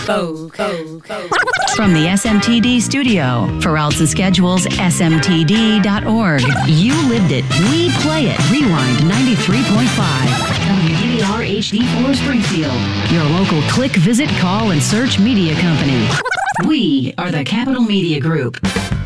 From the SMTD studio, for routes and schedules, smtd.org. You lived it. We play it. Rewind 93.5. WDVR HD4 Springfield. Your local click, visit, call, and search media company. We are the Capital Media Group.